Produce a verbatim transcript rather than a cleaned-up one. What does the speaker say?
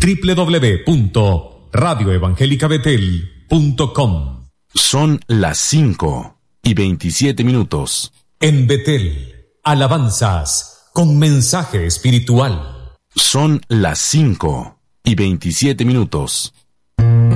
doble u doble u doble u punto radio evangélica betel punto com. Son las cinco y veintisiete minutos. En Betel, alabanzas con mensaje espiritual. Son las cinco y veintisiete minutos.